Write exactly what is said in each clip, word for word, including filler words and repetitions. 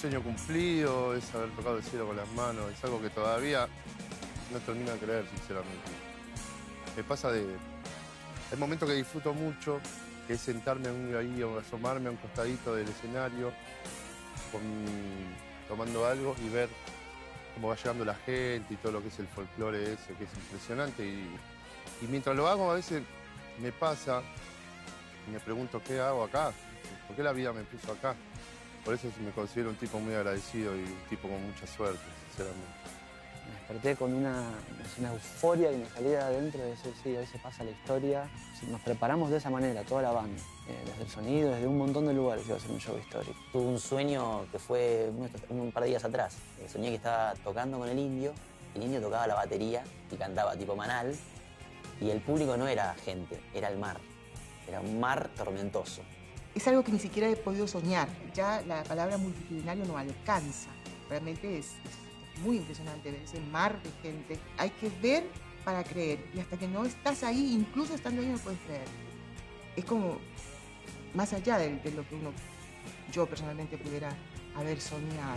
sueño cumplido, es haber tocado el cielo con las manos, es algo que todavía no termino de creer, sinceramente. Me pasa de... Hay momentos que disfruto mucho, que es sentarme ahí o asomarme a un costadito del escenario, con, tomando algo y ver cómo va llegando la gente y todo lo que es el folclore ese, que es impresionante. Y, y mientras lo hago, a veces me pasa y me pregunto, ¿qué hago acá? ¿Por qué la vida me puso acá? Por eso me considero un tipo muy agradecido y un tipo con mucha suerte, sinceramente. Me desperté con una, una euforia que me salía de adentro de decir, sí, hoy se pasa la historia. Nos preparamos de esa manera, toda la banda. Eh, desde el sonido, desde un montón de lugares iba a ser un show histórico. Tuve un sueño que fue un par de días atrás. Soñé que estaba tocando con el indio, el indio tocaba la batería y cantaba tipo Manal, y el público no era gente, era el mar. Era un mar tormentoso. Es algo que ni siquiera he podido soñar. Ya la palabra multitudinario no alcanza. Realmente es, es muy impresionante ver ese mar de gente. Hay que ver para creer. Y hasta que no estás ahí, incluso estando ahí, no puedes creer. Es como más allá de, de lo que uno, yo personalmente pudiera haber soñado.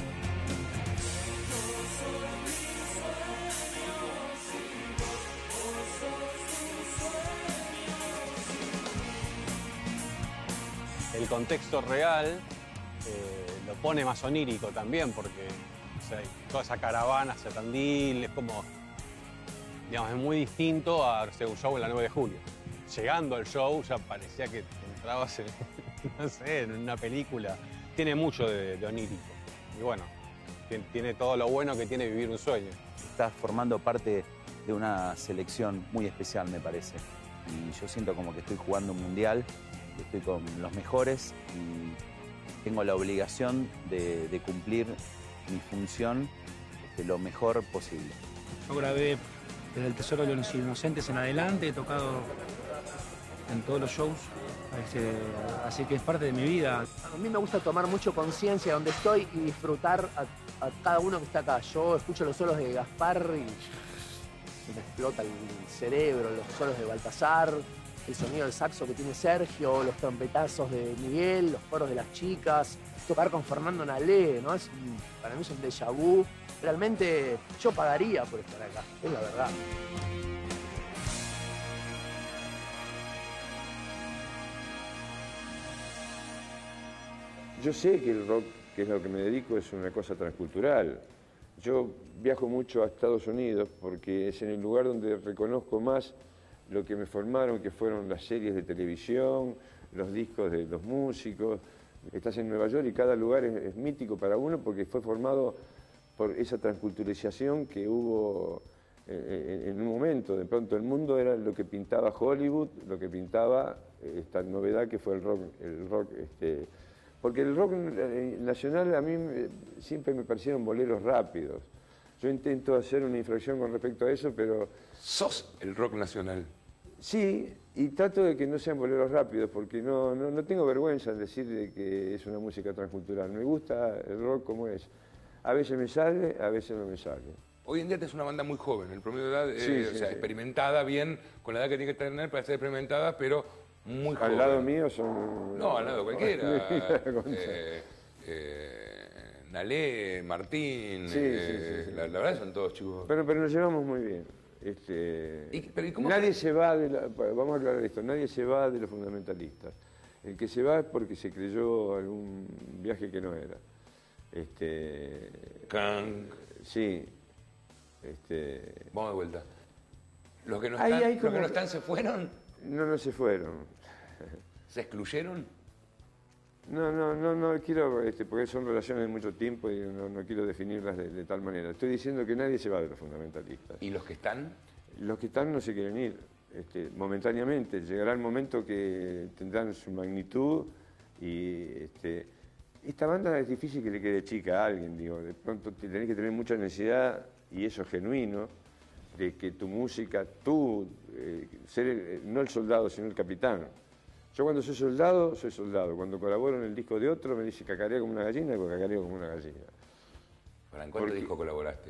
El contexto real eh, lo pone más onírico también, porque o sea, toda esa caravana hacia Tandil es como, digamos, es muy distinto a hacer un show en la nueve de julio. Llegando al show ya parecía que entrabas en, no sé, en una película. Tiene mucho de, de onírico. Y bueno, tiene, tiene todo lo bueno que tiene vivir un sueño. Estás formando parte de una selección muy especial, me parece. Y yo siento como que estoy jugando un mundial. Estoy con los mejores y tengo la obligación de, de cumplir mi función de lo mejor posible. Yo grabé desde El Tesoro de los Inocentes en adelante, he tocado en todos los shows, este, así que es parte de mi vida. A mí me gusta tomar mucho conciencia de donde estoy y disfrutar a, a cada uno que está acá. Yo escucho los solos de Gaspar y se me explota el cerebro, los solos de Baltasar, el sonido del saxo que tiene Sergio, los trompetazos de Miguel, los coros de las chicas, tocar con Fernando Nalé, ¿no? Es un, para mí es un déjà vu. Realmente yo pagaría por estar acá, es la verdad. Yo sé que el rock, que es lo que me dedico, es una cosa transcultural. Yo viajo mucho a Estados Unidos porque es en el lugar donde reconozco más lo que me formaron, que fueron las series de televisión, los discos de los músicos. Estás en Nueva York y cada lugar es, es mítico para uno porque fue formado por esa transculturización que hubo en, en un momento. De pronto el mundo era lo que pintaba Hollywood, lo que pintaba esta novedad que fue el rock. El rock este, porque el rock nacional a mí siempre me parecieron boleros rápidos. Yo intento hacer una infracción con respecto a eso, pero... ¿Sos el rock nacional? Sí, y trato de que no sean boleros rápidos, porque no, no, no tengo vergüenza en decir de que es una música transcultural. Me gusta el rock como es. A veces me sale, a veces no me sale. Hoy en día es una banda muy joven, el promedio de edad, eh, sí, sí, o sea, sí. experimentada bien, con la edad que tiene que tener para ser experimentada, pero muy joven. Al lado mío son... No, al lado cualquiera. eh, eh, Nalé, Martín, sí, eh, sí, sí, sí. La, la verdad son todos chicos. Pero, pero nos llevamos muy bien. Este, ¿Y, pero, ¿y cómo nadie que... se va de la, vamos a aclarar esto, nadie se va de los fundamentalistas. El que se va es porque se creyó algún viaje que no era. Este, Kang. Sí. Este, Vamos de vuelta. ¿Los que no ahí, están, ahí los como que no que... están se fueron? No, no se fueron. ¿Se excluyeron? No, no, no, no quiero, este, porque son relaciones de mucho tiempo y no, no quiero definirlas de, de tal manera. Estoy diciendo que nadie se va de los fundamentalistas. ¿Y los que están? Los que están no se quieren ir, este, momentáneamente. Llegará el momento que tendrán su magnitud y este, esta banda es difícil que le quede chica a alguien, digo. De pronto tenés que tener mucha necesidad, y eso es genuino, de que tu música, tú, eh, ser el, no el soldado, sino el capitán. Yo cuando soy soldado, soy soldado. Cuando colaboro en el disco de otro, me dice cacareo como una gallina, pues cacareo como una gallina. ¿Para en cuántos discos colaboraste?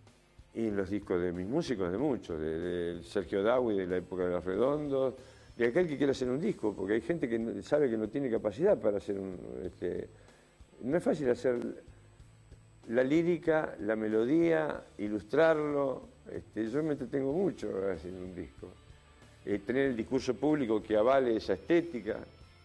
Y en los discos de mis músicos, de muchos, de, de Sergio Dawi, de la época de Los Redondos, de aquel que quiere hacer un disco, porque hay gente que sabe que no tiene capacidad para hacer un... Este, no es fácil hacer la lírica, la melodía, ilustrarlo. Este, yo me entretengo mucho haciendo un disco. Eh, tener el discurso público que avale esa estética.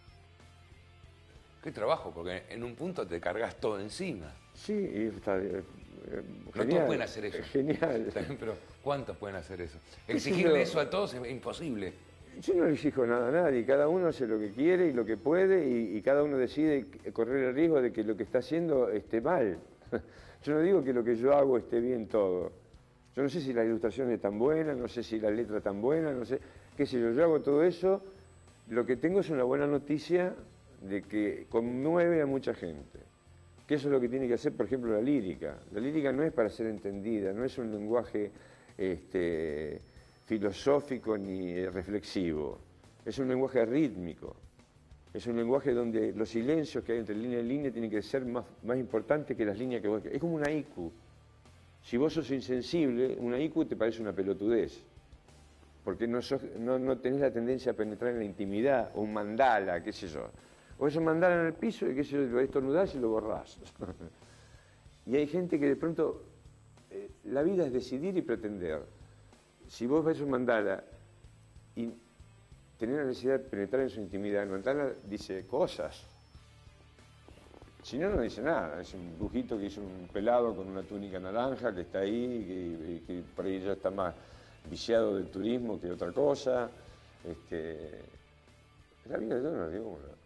Qué trabajo, porque en un punto te cargas todo encima. Sí, y está eh, No genial, todos pueden hacer eso. Genial. Pero ¿cuántos pueden hacer eso? ¿Qué sé Exigirle yo? eso a todos es imposible. Yo no le exijo nada a nadie, cada uno hace lo que quiere y lo que puede y, y cada uno decide correr el riesgo de que lo que está haciendo esté mal. Yo no digo que lo que yo hago esté bien todo. Yo no sé si la ilustración es tan buena, no sé si la letra es tan buena, no sé, qué sé yo, yo hago todo eso, lo que tengo es una buena noticia de que conmueve a mucha gente. Que eso es lo que tiene que hacer, por ejemplo, la lírica. La lírica no es para ser entendida, no es un lenguaje este, filosófico ni reflexivo. Es un lenguaje rítmico. Es un lenguaje donde los silencios que hay entre línea y línea tienen que ser más, más importantes que las líneas que vos... Es como un haiku. Si vos sos insensible, un haiku te parece una pelotudez. Porque no, sos, no, no tenés la tendencia a penetrar en la intimidad, o un mandala, qué sé yo. O ese mandala en el piso y qué sé yo, lo estornudás y lo borrás. Y hay gente que de pronto... Eh, la vida es decidir y pretender. Si vos ves un mandala y tenés la necesidad de penetrar en su intimidad, el mandala dice cosas. Si no, no dice nada. Es un dibujito que hizo un pelado con una túnica naranja que está ahí, que, que por ahí ya está más viciado del turismo que otra cosa. Este, la vida yo no la digo.